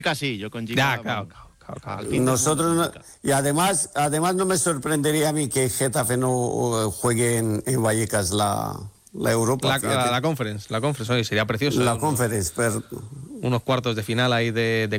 Casi, yo con Giga... Claro. Nosotros no, y además no me sorprendería a mí que Getafe no juegue en Vallecas la Europa. La Conference, oye, sería precioso. La Conference, pero unos cuartos de final ahí de